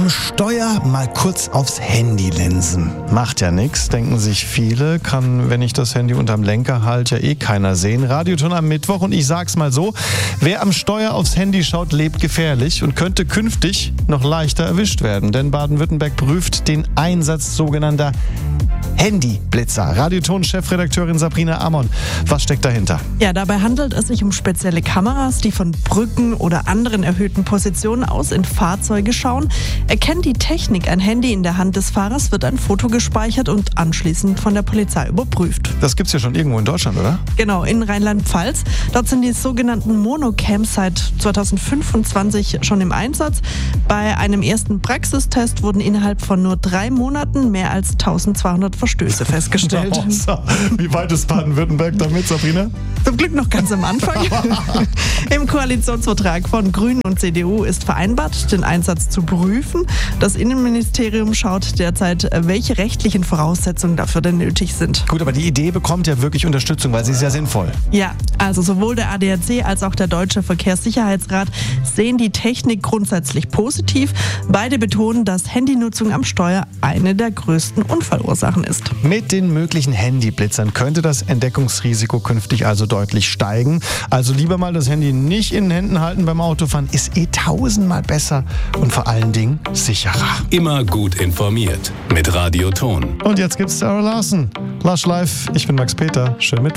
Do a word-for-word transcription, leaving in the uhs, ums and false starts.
Am Steuer mal kurz aufs Handy linsen. Macht ja nichts, denken sich viele. Kann, wenn ich das Handy unterm Lenker halte, ja eh keiner sehen. Radioton am Mittwoch und ich sag's mal so, wer am Steuer aufs Handy schaut, lebt gefährlich und könnte künftig noch leichter erwischt werden. Denn Baden-Württemberg prüft den Einsatz sogenannter Handyblitzer. Radioton-Chefredakteurin Sabrina Amon, was steckt dahinter? Ja, dabei handelt es sich um spezielle Kameras, die von Brücken oder anderen erhöhten Positionen aus in Fahrzeuge schauen. Erkennt die Technik ein Handy in der Hand des Fahrers, wird ein Foto gespeichert und anschließend von der Polizei überprüft. Das gibt's ja schon irgendwo in Deutschland, oder? Genau, in Rheinland-Pfalz. Dort sind die sogenannten Monocams seit zweitausendfünfundzwanzig schon im Einsatz. Bei einem ersten Praxistest wurden innerhalb von nur drei Monaten mehr als eintausendzweihundert Verstöße festgestellt. Wie weit ist Baden-Württemberg damit, Sabrina? Zum Glück noch ganz am Anfang. Im Koalitionsvertrag von Grünen und C D U ist vereinbart, den Einsatz zu prüfen. Das Innenministerium schaut derzeit, welche rechtlichen Voraussetzungen dafür denn nötig sind. Gut, aber die Idee bekommt ja wirklich Unterstützung, weil sie ist ja sinnvoll. Ja, also sowohl der A D A C als auch der Deutsche Verkehrssicherheitsrat sehen die Technik grundsätzlich positiv. Beide betonen, dass Handynutzung am Steuer eine der größten Unfallursachen ist. Mit den möglichen Handyblitzern könnte das Entdeckungsrisiko künftig also deutlich steigen. Also lieber mal das Handy nicht in den Händen halten beim Autofahren, ist eh tausendmal besser und vor allen Dingen sicherer. Immer gut informiert mit Radioton. Und jetzt gibt's Sarah Larson. Lush Life, ich bin Max Peter. Schön mit